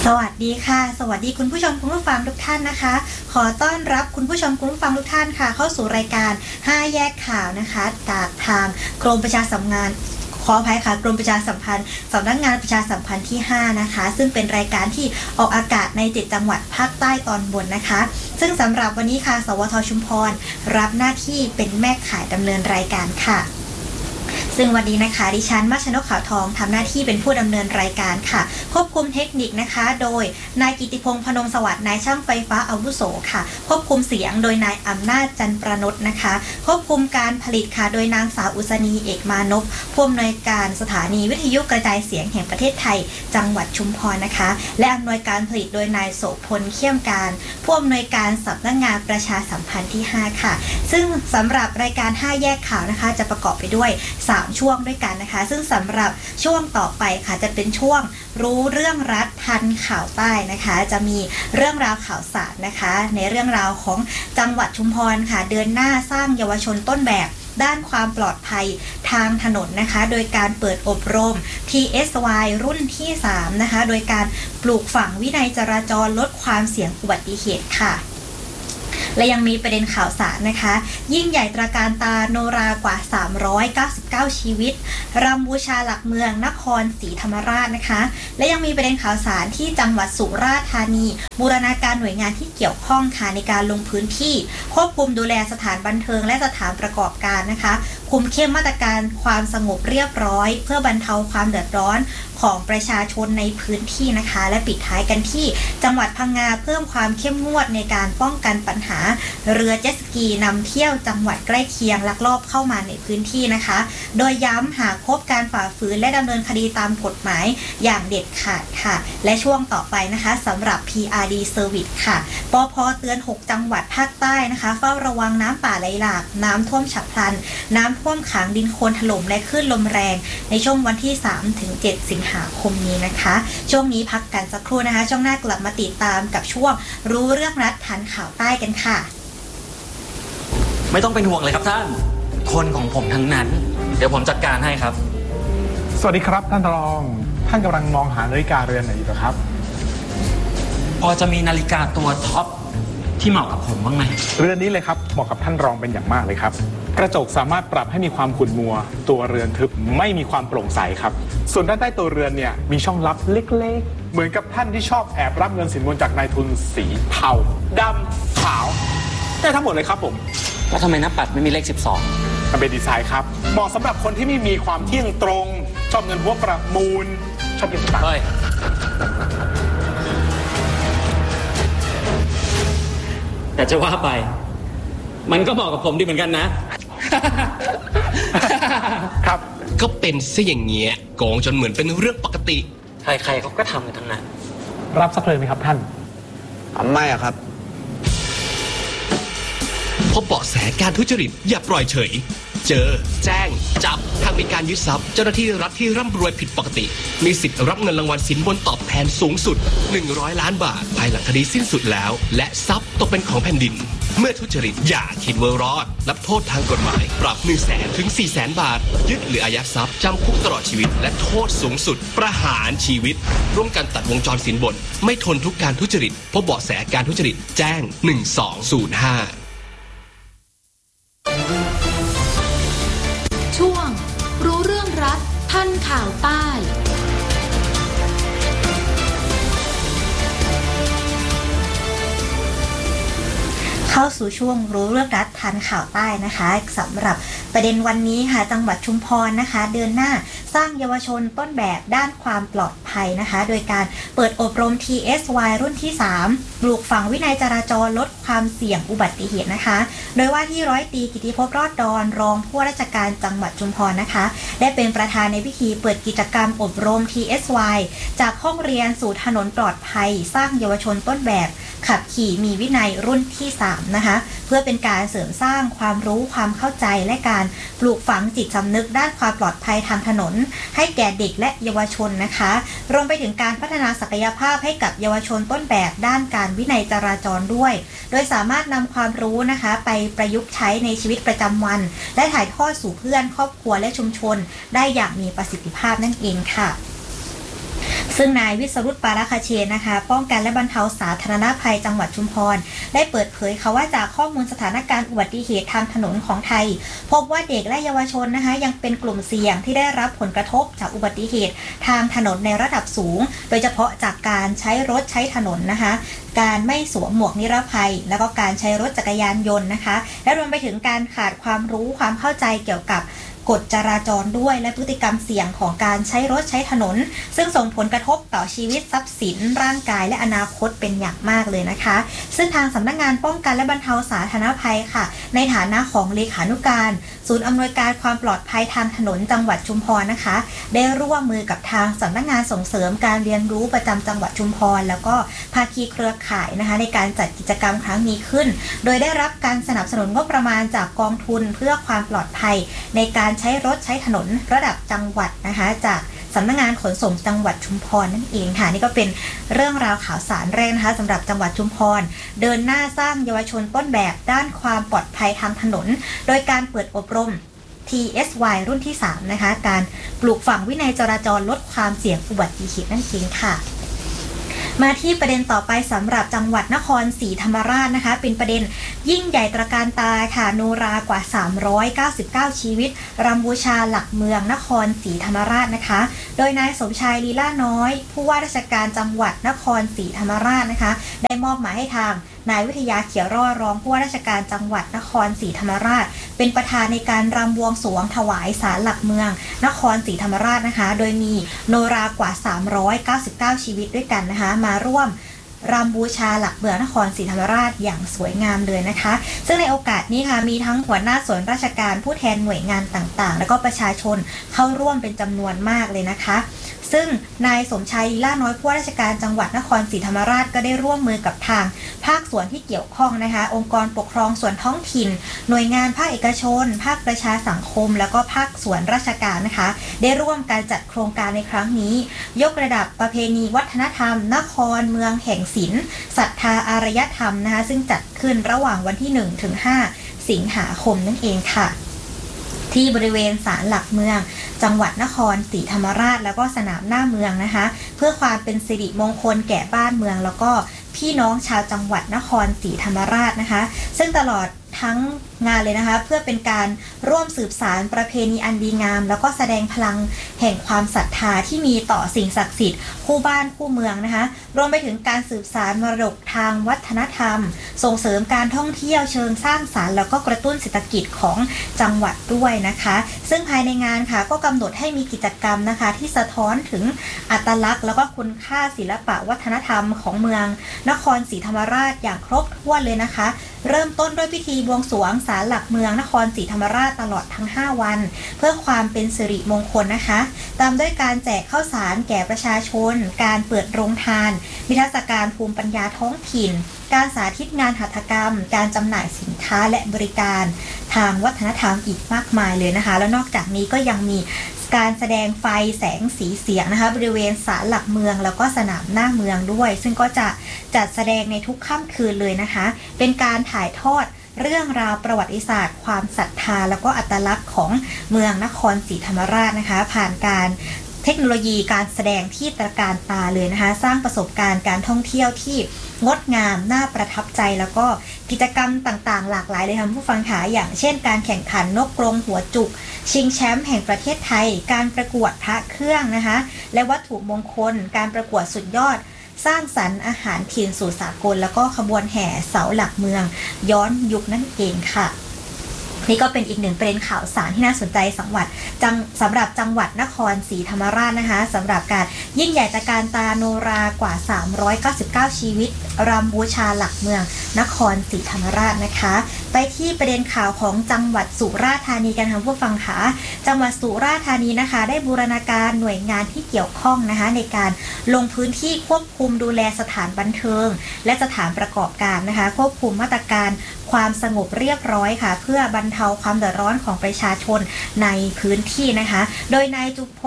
สวัสดีค่ะสวัสดีคุณผู้ชมคุณผู้ฟังทุกท่านนะคะขอต้อนรับคุณผู้ชมคุณผู้ฟังทุกท่านค่ะเข้าสู่รายการ5แยกข่าวนะคะจากทางกรมประชาสัมพันธ์ขออภัยค่ะกรมประชาสัมพันธ์สำนักงานประชาสัมพันธ์ที่5นะคะซึ่งเป็นรายการที่ออกอากาศใน7จังหวัดภาคใต้ตอนบนนะคะซึ่งสำหรับวันนี้ค่ะสวท.ชุมพรรับหน้าที่เป็นแม่ข่ายดำเนินรายการค่ะซึ่งวันนี้นะคะดิฉันมัชนกขาวทองทำหน้าที่เป็นผู้ดำเนินรายการค่ะควบคุมเทคนิคนะคะโดยนายกิติพงษ์พนมสวัสดิ์นายช่างไฟฟ้าอาวุโสค่ะควบคุมเสียงโดยนายอำนาจจันประนดนะคะควบคุมการผลิตค่ะโดยนางสาวอุษณีเอกมานพผู้อำนวยการสถานีวิทยุกระจายเสียงแห่งประเทศไทยจังหวัดชุมพรนะคะและอำนวยการผลิตโดยนายโสพลเขี้ยมการผู้อำนวยการสำนักงานประชาสัมพันธ์ที่5ค่ะซึ่งสำหรับรายการ5แยกข่าวนะคะจะประกอบไปด้วย3ช่วงด้วยกันนะคะซึ่งสำหรับช่วงต่อไปค่ะจะเป็นช่วงรู้เรื่องรัฐทันข่าวใต้นะคะจะมีเรื่องราวข่าวสารนะคะในเรื่องราวของจังหวัดชุมพรค่ะเดินหน้าสร้างเยาวชนต้นแบบด้านความปลอดภัยทางถนนนะคะโดยการเปิดอบรม TSY รุ่นที่3นะคะโดยการปลูกฝังวินัยจราจรลดความเสี่ยงอุบัติเหตุค่ะและยังมีประเด็นข่าวสารนะคะยิ่งใหญ่ตระการตาโนรากว่า399ชีวิตรำบูชาหลักเมืองนครศรีธรรมราชนะคะและยังมีประเด็นข่าวสารที่จังหวัดสุราษฎร์ธานีบูรณาการหน่วยงานที่เกี่ยวข้องค่ะในการลงพื้นที่ควบคุมดูแลสถานบันเทิงและสถานประกอบการนะคะคุมเข้มมาตรการความสงบเรียบร้อยเพื่อบรรเทาความเดือดร้อนของประชาชนในพื้นที่นะคะและปิดท้ายกันที่จังหวัดพังงาเพิ่มความเข้มงวดในการป้องกันปัญหาเรือเจ็ตสกีนำเที่ยวจังหวัดใกล้เคียงลักลอบเข้ามาในพื้นที่นะคะโดยย้ำหากพบการฝ่าฝืนและดำเนินคดีตามกฎหมายอย่างเด็ดขาดค่ะและช่วงต่อไปนะคะสำหรับ PRD Service ค่ะปภ.เตือน6จังหวัดภาคใต้นะคะเฝ้าระวังน้ำป่าไหลหลากน้ำท่วมฉับพลันน้ำท่วมขังดินโคลนถล่มและคลื่นลมแรงในช่วงวันที่ 3-7 สิงหาคมนี้นะคะช่วงนี้พักกันสักครู่นะคะช่วงหน้ากลับมาติดตามกับช่วงรู้เรื่องรัฐทันข่าวใต้กันค่ะไม่ต้องเป็นห่วงเลยครับท่านคนของผมทั้งนั้นเดี๋ยวผมจัดการให้ครับสวัสดีครับท่านรองท่านกำลังมองหานาฬิกาเรือนไหนอยู่ครับพอจะมีนาฬิกาตัวท็อปที่เหมาะกับผมบ้างไหมเรือนนี้เลยครับเหมาะกับท่านรองเป็นอย่างมากเลยครับกระจกสามารถปรับให้มีความขุ่นมัวตัวเรือนทึบไม่มีความโปร่งใสครับส่วนด้านใต้ตัวเรือนเนี่ยมีช่องลับเล็กๆเหมือนกับท่านที่ชอบแอบรับเงินสินบนจากนายทุนสีเทาดำขาวได้ทั้งหมดเลยครับผมแล้วทำไมหน้าปัดไม่มีเลข12 มันเป็นดีไซน์ครับเหมาะสำหรับคนที่ไม่มีความเที่ยงตรงชอบเงินหัวประมูลชอบเก็บสตางค์แต่จะว่าไปมันก็เหมาะกับผมดีเหมือนกันนะครับก็เป็นซะอย่างเงี้ยโกงจนเหมือนเป็นเรื่องปกติใครๆเขาก็ทำกันทั้งนั้นรับสักเลยไหมครับท่านไม่อะครับพบเบาะแสการทุจริตอย่าปล่อยเฉยเจอแจ้งจับหากมีการยึดทรัพย์เจ้าหน้าที่รัฐที่ร่ำรวยผิดปกติมีสิทธิ์รับเงินรางวัลสินบนตอบแทนสูงสุด100 ล้านบาทภายหลังคดีสิ้นสุดแล้วและทรัพย์ตกเป็นของแผ่นดินเมื่อทุจริตอย่าคิดว่ารอดรับโทษทางกฎหมายปรับ100,000 ถึง 400,000 บาทยึดหรืออายัดทรัพย์จำคุกตลอดชีวิตและโทษสูงสุดประหารชีวิตร่วมกันตัดวงจรสินบนไม่ทนทุกการทุจริตพบเบาะแสการทุจริตแจ้ง1205 ช่วงรู้เรื่องรัฐทันข่าวใต้เข้าสู่ช่วงรู้เรื่องรัฐทันข่าวใต้นะคะสำหรับประเด็นวันนี้ค่ะจังหวัดชุมพรนะคะเดินหน้าสร้างเยาวชนต้นแบบด้านความปลอดภัยนะคะโดยการเปิดอบรม TSY รุ่นที่3ปลูกฝังวินัยจราจรลดความเสี่ยงอุบัติเหตุนะคะโดยว่าที่ร้อยตรีกิติภพรอดดอนรองผู้ว่าราชการจังหวัดชุมพรนะคะได้เป็นประธานในพิธีเปิดกิจกรรมอบรม TSY จากห้องเรียนสู่ถนนปลอดภัยสร้างเยาวชนต้นแบบขับขี่มีวินัยรุ่นที่3นะคะเพื่อเป็นการเสริมสร้างความรู้ความเข้าใจและการปลูกฝังจิตสำนึกด้านความปลอดภัยทางถนนให้แก่เด็กและเยาวชนนะคะรวมไปถึงการพัฒนาศักยภาพให้กับเยาวชนต้นแบบด้านการวินัยจราจรด้วยโดยสามารถนำความรู้นะคะไปประยุกต์ใช้ในชีวิตประจำวันและถ่ายทอดสู่เพื่อนครอบครัวและชุมชนได้อย่างมีประสิทธิภาพนั่นเองค่ะซึ่งนายวิศรุต ปาราคาเชนนะคะป้องกันและบรรเทาสาธารณภัยจังหวัดชุมพรได้เปิดเผยค่ะว่าจากข้อมูลสถานการณ์อุบัติเหตุทางถนนของไทยพบว่าเด็กและเยาวชนนะคะยังเป็นกลุ่มเสี่ยงที่ได้รับผลกระทบจากอุบัติเหตุทางถนนในระดับสูงโดยเฉพาะจากการใช้รถใช้ถนนนะคะการไม่สวมหมวกนิรภัยแล้วก็การใช้รถจักรยานยนต์นะคะและรวมไปถึงการขาดความรู้ความเข้าใจเกี่ยวกับกฎจราจรด้วยและพฤติกรรมเสี่ยงของการใช้รถใช้ถนนซึ่งส่งผลกระทบต่อชีวิตทรัพย์สินร่างกายและอนาคตเป็นอย่างมากเลยนะคะซึ่งทางสำนักงานป้องกันและบรรเทาสาธารณภัยค่ะในฐานะของเลขานุการศูนย์อำนวยการความปลอดภัยทางถนนจังหวัดชุมพรนะคะได้ร่วมมือกับทางสำนักงานส่งเสริมการเรียนรู้ประจำจังหวัดชุมพรแล้วก็ภาคีเครือข่ายนะคะในการจัดกิจกรรมครั้งนี้ขึ้นโดยได้รับการสนับสนุนงบประมาณจากกองทุนเพื่อความปลอดภัยในการใช้รถใช้ถนนระดับจังหวัดนะคะจากสำนักงานขนส่งจังหวัดชุมพรนั่นเองค่ะนี่ก็เป็นเรื่องราวข่าวสารแรกนะคะสำหรับจังหวัดชุมพรเดินหน้าสร้างเยาวชนต้นแบบด้านความปลอดภัยทางถนนโดยการเปิดอบรม TSY รุ่นที่3นะคะการปลูกฝังวินัยจราจรลดความเสี่ยงอุบัติเหตุนั่นเองค่ะมาที่ประเด็นต่อไปสำหรับจังหวัดนครศรีธรรมราชนะคะเป็นประเด็นยิ่งใหญ่ตระการตาค่ะโนรากว่า399ชีวิตรำบูชาหลักเมืองนครศรีธรรมราชนะคะโดยนายสมชายลีลาน้อยผู้ว่าราชการจังหวัดนครศรีธรรมราชนะคะได้มอบหมายให้ทางนายวิทยาเขียวรอดรองผู้ว่าราชการจังหวัดนครศรีธรรมราชเป็นประธานในการรำบวงสรวงถวายศาลหลักเมืองนครศรีธรรมราชนะคะโดยมีโนรากว่า399ชีวิตด้วยกันนะคะมาร่วมรำบูชาหลักเมืองนครศรีธรรมราชอย่างสวยงามเลยนะคะซึ่งในโอกาสนี้ค่ะมีทั้งหัวหน้าส่วนราชการผู้แทนหน่วยงานต่างๆแล้วก็ประชาชนเข้าร่วมเป็นจำนวนมากเลยนะคะซึ่งนายสมชายลีลาน้อยผู้ว่าราชการจังหวัดนครศรีธรรมราชก็ได้ร่วมมือกับทางภาคส่วนที่เกี่ยวข้องนะคะองค์กรปกครองส่วนท้องถิ่นหน่วยงานภาคเอกชนภาคประชาสังคมแล้วก็ภาคส่วนราชการนะคะได้ร่วมการจัดโครงการในครั้งนี้ยกระดับประเพณีวัฒนธรรมนครเมืองแห่งศิลป์ศรัทธาอารยธรรมนะคะซึ่งจัดขึ้นระหว่างวันที่1 ถึง 5 สิงหาคมนั่นเองค่ะที่บริเวณศาลหลักเมืองจังหวัดนครศรีธรรมราชแล้วก็สนามหน้าเมืองนะคะเพื่อความเป็นสิริมงคลแก่บ้านเมืองแล้วก็พี่น้องชาวจังหวัดนครศรีธรรมราชนะคะซึ่งตลอดทั้งงานเลยนะคะเพื่อเป็นการร่วมสืบสานประเพณีอันดีงามแล้วก็แสดงพลังแห่งความศรัทธาที่มีต่อสิ่งศักดิ์สิทธิ์คู่บ้านคู่เมืองนะคะรวมไปถึงการสืบสานมรดกทางวัฒนธรรมส่งเสริมการท่องเที่ยวเชิงสร้างสรรค์แล้วก็กระตุ้นเศรษฐกิจของจังหวัดด้วยนะคะซึ่งภายในงานค่ะก็กำหนดให้มีกิจกรรมนะคะที่สะท้อนถึงอัตลักษณ์แล้วก็คุณค่าศิลปะวัฒนธรรมของเมืองนครศรีธรรมราชอย่างครบถ้วนเลยนะคะเริ่มต้นด้วยพิธีบวงสรวงศาลหลักเมืองนครศรีธรรมราชตลอดทั้ง5วันเพื่อความเป็นสิริมงคลนะคะตามด้วยการแจกข้าวสารแก่ประชาชนการเปิดโรงทานนิทรรศการภูมิปัญญาท้องถิ่นการสาธิตงานหัตถกรรมการจำหน่ายสินค้าและบริการทางวัฒนธรรมอีกมากมายเลยนะคะแล้วนอกจากนี้ก็ยังมีการแสดงไฟแสงสีเสียงนะคะบริเวณศาลหลักเมืองแล้วก็สนามหน้าเมืองด้วยซึ่งก็จะจัดแสดงในทุกค่ำคืนเลยนะคะเป็นการถ่ายทอดเรื่องราวประวัติศาสตร์ความศรัทธาแล้วก็อัตลักษณ์ของเมืองนครศรีธรรมราชนะคะผ่านการเทคโนโลยีการแสดงที่ตระการตาเลยนะคะสร้างประสบการณ์การท่องเที่ยวที่งดงามน่าประทับใจแล้วก็กิจกรรมต่างๆหลากหลายเลยค่ะผู้ฟังค่ะอย่างเช่นการแข่งขันนกกรงหัวจุกชิงแชมป์แห่งประเทศไทยการประกวดพระเครื่องนะคะและวัตถุมงคลการประกวดสุดยอดสร้างสรรค์อาหารถิ่นสู่สากลแล้วก็ขบวนแห่เสาหลักเมืองย้อนยุคนั่นเองค่ะนี่ก็เป็นอีกหนึ่งประเด็นข่าวสารที่น่าสนใจสำหรับจังหวัดนครศรีธรรมราชนะคะสำหรับการยิ่งใหญ่ตระการตาโนรากว่า399ชีวิตรำบูชาหลักเมืองนครศรีธรรมราชนะคะไปที่ประเด็นข่าวของจังหวัดสุราษฎร์ธานีกันค่ะผู้ฟังค่ะจังหวัดสุราษฎร์ธานีนะคะได้บูรณาการหน่วยงานที่เกี่ยวข้องนะคะในการลงพื้นที่ควบคุมดูแลสถานบันเทิงและสถานประกอบการนะคะควบคุมมาตรการความสงบเรียบร้อยค่ะเพื่อบรรเทาความเดือดร้อนของประชาชนในพื้นที่นะคะโดยนายจุพจน์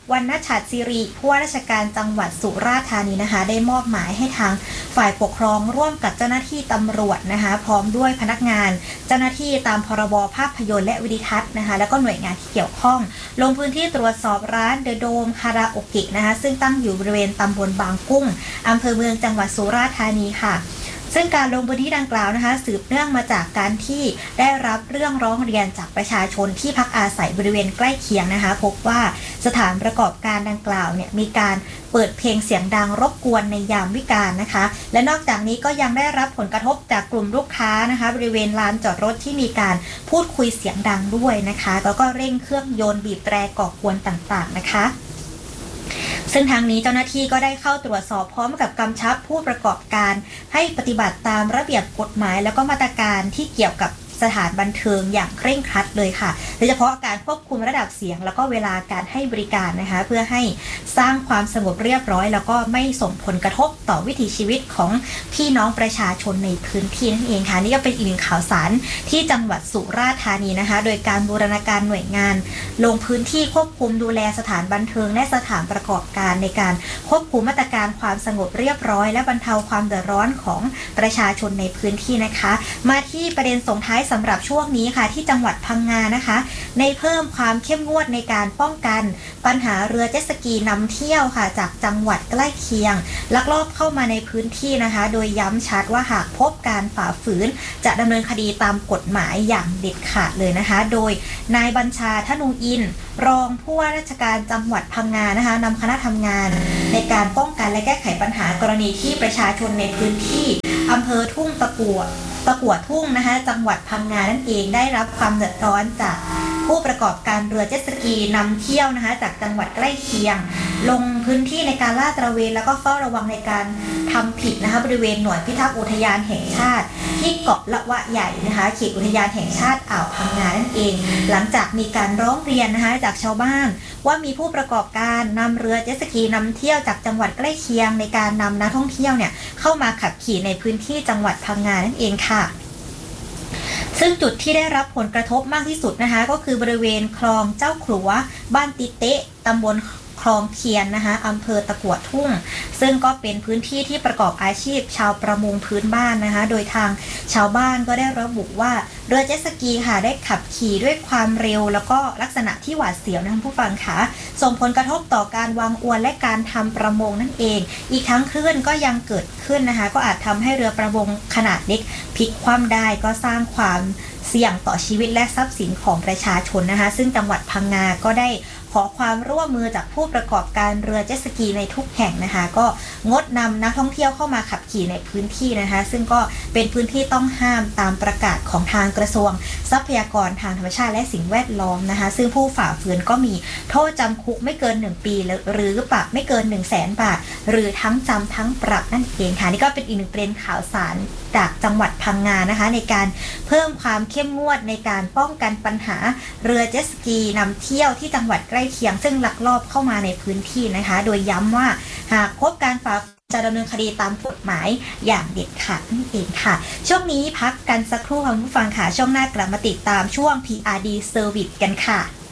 วรรณฉัตรศิริผู้ว่าราชการจังหวัดสุราษฎร์ธานีนะคะได้มอบหมายให้ทางฝ่ายปกครองร่วมกับเจ้าหน้าที่ตำรวจนะคะพร้อมด้วยพนักงานเจ้าหน้าที่ตามพรบภาพยนตร์และวิดีทัศน์นะคะแล้วก็หน่วยงานที่เกี่ยวข้องลงพื้นที่ตรวจสอบร้านเดอะโดมคาราโอเกะนะคะซึ่งตั้งอยู่บริเวณตำบลบางกุ้งอำเภอเมืองจังหวัดสุราษฎร์ธานีค่ะซึ่งการลงพื้นที่ดังกล่าวนะคะสืบเนื่องมาจากการที่ได้รับเรื่องร้องเรียนจากประชาชนที่พักอาศัยบริเวณใกล้เคียงนะคะพบว่าสถานประกอบการดังกล่าวเนี่ยมีการเปิดเพลงเสียงดังรบกวนในยามวิกาลนะคะและนอกจากนี้ก็ยังได้รับผลกระทบจากกลุ่มลูกค้านะคะบริเวณลานจอดรถที่มีการพูดคุยเสียงดังด้วยนะคะแล้วก็เร่งเครื่องยนต์บีบแตรก่อกวนต่างๆนะคะซึ่งทางนี้เจ้าหน้าที่ก็ได้เข้าตรวจสอบพร้อมกับกำชับผู้ประกอบการให้ปฏิบัติตามระเบียบกฎหมายแล้วก็มาตรการที่เกี่ยวกับสถานบันเทิงอย่างเคร่งครัดเลยค่ะโดยเฉพาะการควบคุมระดับเสียงแล้วก็เวลาการให้บริการนะคะเพื่อให้สร้างความสงบเรียบร้อยแล้วก็ไม่ส่งผลกระทบต่อวิถีชีวิตของพี่น้องประชาชนในพื้นที่นั่นเองค่ะนี่ก็เป็นอีกหนึ่งข่าวสารที่จังหวัดสุราษฎร์ธานีนะคะโดยการบูรณาการหน่วยงานลงพื้นที่ควบคุมดูแลสถานบันเทิงและสถานประกอบการในการควบคุมมาตรการความสงบเรียบร้อยและบรรเทาความเดือดร้อนของประชาชนในพื้นที่นะคะมาที่ประเด็นส่งท้ายสำหรับช่วงนี้ค่ะที่จังหวัดพังงานะคะในเพิ่มความเข้มงวดในการป้องกันปัญหาเรือเจ็ตสกีนำเที่ยวค่ะจากจังหวัดใกล้เคียงลักลอบเข้ามาในพื้นที่นะคะโดยย้ำชัดว่าหากพบการฝ่าฝืนจะดำเนินคดีตามกฎหมายอย่างเด็ดขาดเลยนะคะโดยนายบัญชาธนูอินรองผู้ว่าราชการจังหวัดพังงานะคะนำคณะทำงานในการป้องกันและแก้ไขปัญหากรณีที่ประชาชนในพื้นที่อำเภอทุ่งตะกั่วทุ่งนะคะจังหวัดพังงานั่นเองได้รับความเดือดร้อนจากผู้ประกอบการเรือเจ็ตสกีนำเที่ยวนะคะจากจังหวัดใกล้เคียงลงพื้นที่ในการลาดตระเวนแล้วก็เฝ้าระวังในการทำผิดนะคะบริเวณหน่วยพิทักษ์อุทยานแห่งชาติที่เกาะละวะใหญ่นะคะเขตอุทยานแห่งชาติอ่าวพังงานั่นเองหลังจากมีการร้องเรียนนะคะจากชาวบ้านว่ามีผู้ประกอบการนำเรือเจ็ตสกีนำเที่ยวจากจังหวัดใกล้เคียงในการนำนักท่องเที่ยวเนี่ยเข้ามาขับขี่ในพื้นที่จังหวัดพังงานั่นเองค่ะซึ่งจุดที่ได้รับผลกระทบมากที่สุดนะคะก็คือบริเวณคลองเจ้าขลัวบ้านติเตะตำบลคลองเคียนนะคะอำเภอตะกั่วทุ่งซึ่งก็เป็นพื้นที่ที่ประกอบอาชีพชาวประมงพื้นบ้านนะคะโดยทางชาวบ้านก็ได้ระบุว่าเรือเจ็ตสกีค่ะได้ขับขี่ด้วยความเร็วแล้วก็ลักษณะที่หวาดเสียวนะคะผู้ฟังค่ะส่งผลกระทบต่อการวางอวนและการทำประมงนั่นเองอีกทั้งคลื่นก็ยังเกิดขึ้นนะคะก็อาจทำให้เรือประมงขนาดเล็กพลิกคว่ำได้ก็สร้างความเสี่ยงต่อชีวิตและทรัพย์สินของประชาชนนะคะซึ่งจังหวัดพังงาก็ได้ขอความร่วมมือจากผู้ประกอบการเรือเจ็ตสกีในทุกแห่งนะคะก็งดนำนักท่องเที่ยวเข้ามาขับขี่ในพื้นที่นะคะซึ่งก็เป็นพื้นที่ต้องห้ามตามประกาศของทางกระทรวงทรัพยากรทางธรรมชาติและสิ่งแวดล้อมนะคะซึ่งผู้ฝ่าฝืนก็มีโทษจำคุกไม่เกิน1ปีหรือปรับไม่เกิน 100,000 บาทหรือทั้งจำทั้งปรับนั่นเองค่ะนี่ก็เป็นอีกหนึ่งประเด็นข่าวสารจากจังหวัดพังงานะคะในการเพิ่มความเข้มงวดในการป้องกันปัญหาเรือเจ็ตสกีนำเที่ยวที่จังหวัดใกล้เคียงซึ่งลักลอบเข้ามาในพื้นที่นะคะโดยย้ำว่าหากพบการฝ่าฝืนจะดำเนินคดีตามกฎหมายอย่างเด็ดขาดนั่นเองค่ะช่วงนี้พักกันสักครู่ค่ะคุณผู้ฟังค่ะช่วงหน้ากลับมาติดตามช่วง PRD Service กันค่ะ